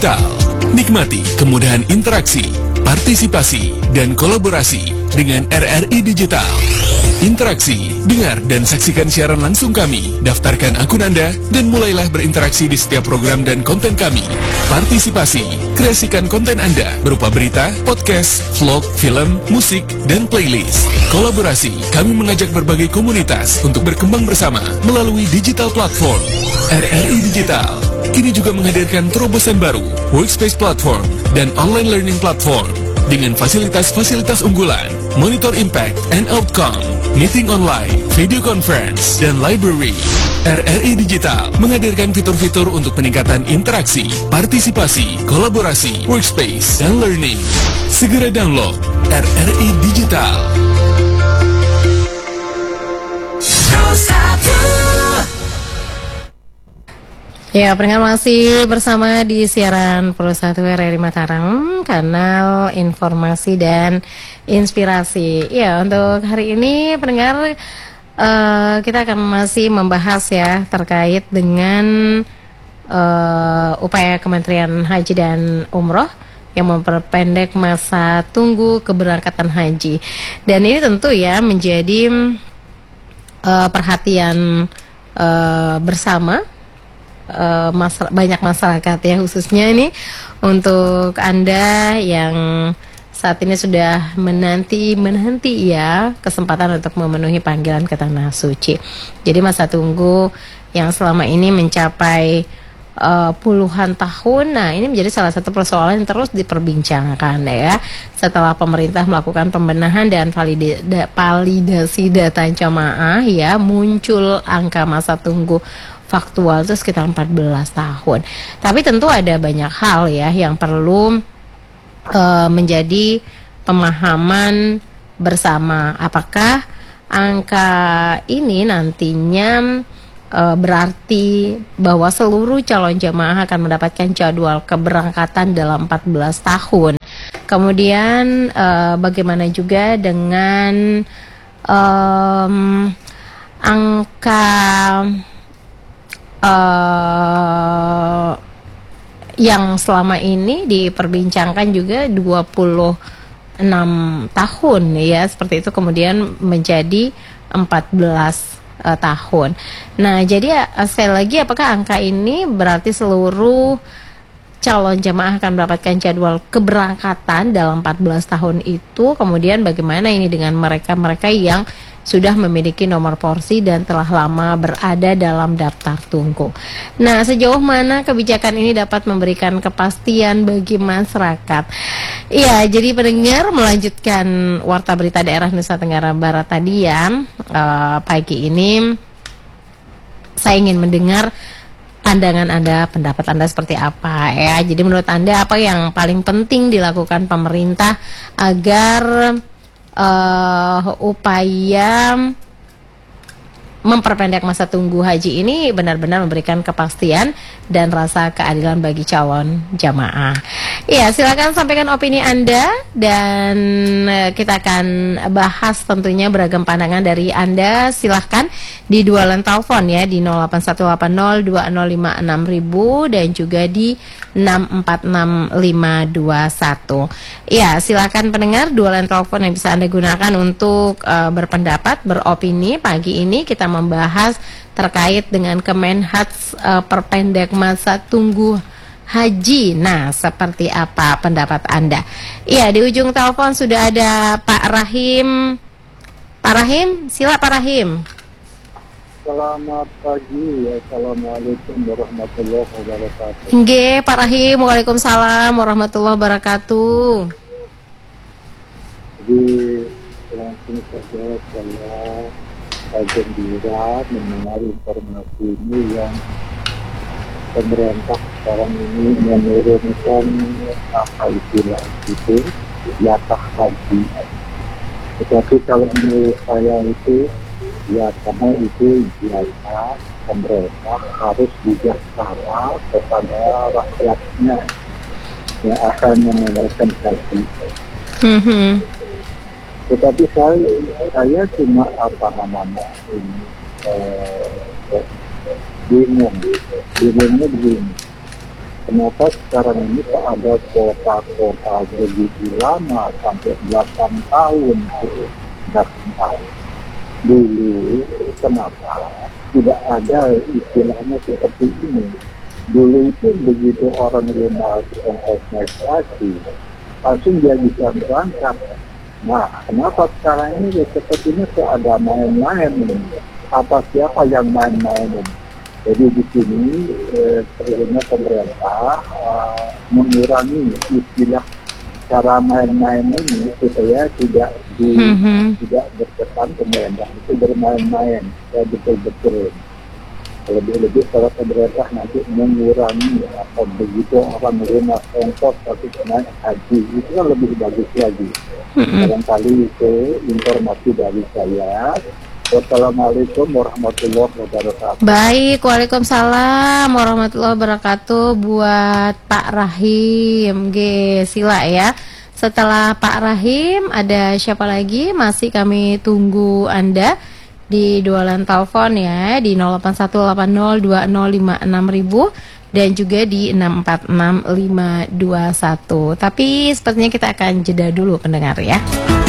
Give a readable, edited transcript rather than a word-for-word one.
Digital. Nikmati kemudahan interaksi, partisipasi, dan kolaborasi dengan RRI Digital. Interaksi, dengar dan saksikan siaran langsung kami, daftarkan akun Anda, dan mulailah berinteraksi di setiap program dan konten kami. Partisipasi, kreasikan konten Anda berupa berita, podcast, vlog, film, musik, dan playlist. Kolaborasi, kami mengajak berbagai komunitas untuk berkembang bersama melalui digital platform. RRI Digital kini juga menghadirkan terobosan baru, workspace platform, dan online learning platform dengan fasilitas-fasilitas unggulan, monitor impact and outcome, meeting online, video conference, dan library. RRI Digital menghadirkan fitur-fitur untuk peningkatan interaksi, partisipasi, kolaborasi, workspace, dan learning. Segera download RRI Digital. Ya, pendengar masih bersama di siaran Pro 1 RRI Mataram, kanal informasi dan inspirasi. Ya, untuk hari ini pendengar kita akan masih membahas ya terkait dengan upaya Kementerian Haji dan Umroh yang memperpendek masa tunggu keberangkatan haji. Dan ini tentu ya menjadi perhatian bersama banyak masyarakat ya, khususnya ini untuk Anda yang saat ini sudah menanti ya kesempatan untuk memenuhi panggilan ke Tanah Suci. Jadi masa tunggu yang selama ini mencapai puluhan tahun, nah ini menjadi salah satu persoalan yang terus diperbincangkan ya. Setelah pemerintah melakukan pembenahan dan validasi data jamaah ya, muncul angka masa tunggu faktual itu sekitar 14 tahun. Tapi tentu ada banyak hal ya yang perlu menjadi pemahaman bersama. Apakah angka ini nantinya berarti bahwa seluruh calon jamaah akan mendapatkan jadwal keberangkatan dalam 14 tahun. Kemudian bagaimana juga dengan angka yang selama ini diperbincangkan juga 26 tahun ya, seperti itu, kemudian menjadi 14 tahun. Nah, jadi sekali lagi, apakah angka ini berarti seluruh calon jemaah akan mendapatkan jadwal keberangkatan dalam 14 tahun itu? Kemudian bagaimana ini dengan mereka-mereka yang sudah memiliki nomor porsi dan telah lama berada dalam daftar tunggu. Nah, sejauh mana kebijakan ini dapat memberikan kepastian bagi masyarakat? Iya, jadi pendengar, melanjutkan Warta Berita Daerah Nusa Tenggara Barat tadi ya, pagi ini saya ingin mendengar pandangan Anda, pendapat Anda seperti apa ya. Jadi menurut Anda apa yang paling penting dilakukan pemerintah agar upaya memperpendek masa tunggu haji ini benar-benar memberikan kepastian dan rasa keadilan bagi calon jamaah. Ya, silakan sampaikan opini Anda dan kita akan bahas tentunya beragam pandangan dari Anda. Silahkan di dua line telepon ya, di 081802056.000 dan juga di 646521. Ya, silakan pendengar, dua line telepon yang bisa Anda gunakan untuk berpendapat, beropini. Pagi ini kita membahas terkait dengan Kemenhats perpendek masa tunggu haji. Nah, seperti apa pendapat Anda? Iya, di ujung telepon sudah ada Pak Rahim. Pak Rahim, sila Pak Rahim. Selamat pagi, assalamualaikum warahmatullahi wabarakatuh. Nggih, Pak Rahim, waalaikumsalam warahmatullahi wabarakatuh. Jadi langsung saja saya gembira mendengar informasi ini yang pemerintah sekarang ini menurunkan apa istilah itu jatah haji. Tetapi kalau menurut saya itu ya, karena itu biasa pemerintah harus bijaksana kepada rakyatnya yang akan menunaikan haji. Tetapi saya cuma bingungnya begini. kenapa sekarang ini kok ada kota-kota begitu lama sampai 8 tahun, 8 tahun. Dulu kenapa tidak ada istilahnya seperti ini? Dulu itu begitu orang rumah investasi, langsung dia bisa berangkat. Nah, kenapa sekarang ini sepertinya kok ada main-main? Apa siapa yang main-main? Jadi di sini sebenarnya pemerintah mengurangi istilah cara main-main ini supaya tidak berkesan pemerintah itu bermain-main, ya betul-betul. Lebih-lebih kalau pemerintah nanti mengurangi atau begitu orang menerima ongkos tapi naik haji, itu kan lebih bagus lagi. Barangkali itu informasi dari saya. Wassalamualaikum warahmatullahi wabarakatuh. Baik, waalaikumsalam warahmatullahi wabarakatuh buat Pak Rahim. Sila ya. Setelah Pak Rahim ada siapa lagi? Masih kami tunggu Anda di dualan telepon ya di 081802056000 dan juga di 646521. Tapi sepertinya kita akan jeda dulu pendengar ya.